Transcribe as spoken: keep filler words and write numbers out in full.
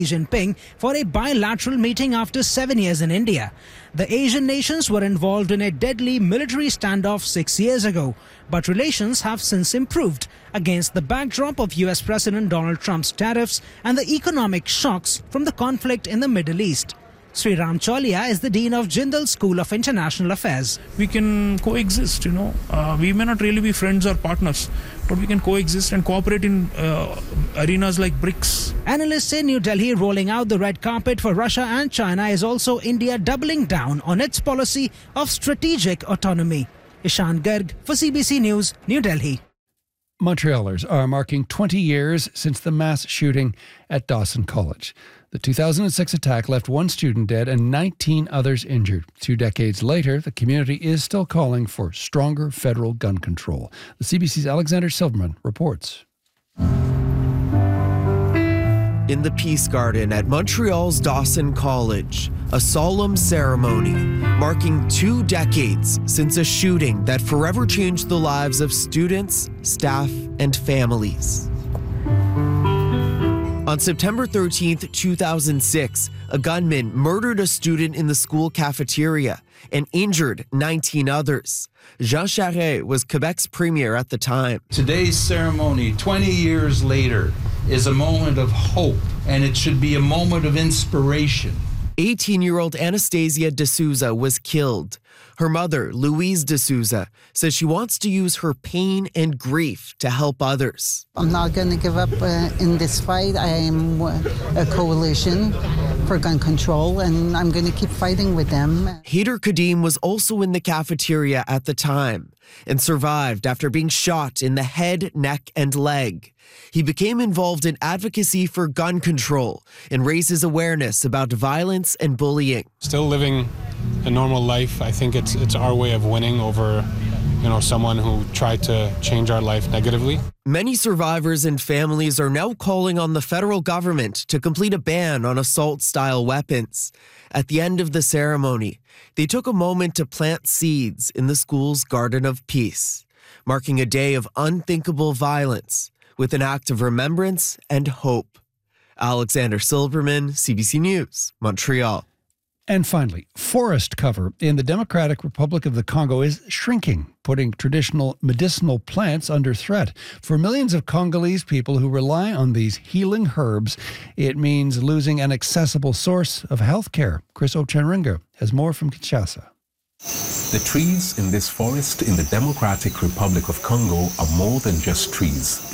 Xi Jinping for a bilateral meeting after seven years in India. The Asian nations were involved in a deadly military standoff six years ago, but relations have since improved against the backdrop of U S President Donald Trump's tariffs and the economic shocks from the conflict in the Middle East. Sriram Cholia is the Dean of Jindal School of International Affairs. We can coexist, you know. Uh, we may not really be friends or partners, but we can coexist and cooperate in uh, arenas like BRICS. Analysts say New Delhi rolling out the red carpet for Russia and China is also India doubling down on its policy of strategic autonomy. Ishan Garg for C B C News, New Delhi. Montrealers are marking twenty years since the mass shooting at Dawson College. The two thousand six attack left one student dead and nineteen others injured. Two decades later, the community is still calling for stronger federal gun control. The C B C's Alexander Silverman reports. In the Peace Garden at Montreal's Dawson College, a solemn ceremony marking two decades since a shooting that forever changed the lives of students, staff, and families. On September thirteenth, two thousand six, a gunman murdered a student in the school cafeteria and injured nineteen others. Jean Charest was Quebec's premier at the time. Today's ceremony, twenty years later, is a moment of hope, and it should be a moment of inspiration. eighteen-year-old Anastasia D'Souza was killed. Her mother, Louise D'Souza, says she wants to use her pain and grief to help others. I'm not going to give up uh, in this fight. I am a coalition for gun control, and I'm going to keep fighting with them. Haider Kadim was also in the cafeteria at the time and survived after being shot in the head, neck, and leg. He became involved in advocacy for gun control and raises awareness about violence and bullying. Still living a normal life. I think it's it's our way of winning over, you know, someone who tried to change our life negatively. Many survivors and families are now calling on the federal government to complete a ban on assault-style weapons. At the end of the ceremony, they took a moment to plant seeds in the school's Garden of Peace, marking a day of unthinkable violence with an act of remembrance and hope. Alexander Silverman, C B C News, Montreal. And finally, forest cover in the Democratic Republic of the Congo is shrinking, putting traditional medicinal plants under threat. For millions of Congolese people who rely on these healing herbs, it means losing an accessible source of health care. Chris Ochenringa has more from Kinshasa. The trees in this forest in the Democratic Republic of Congo are more than just trees.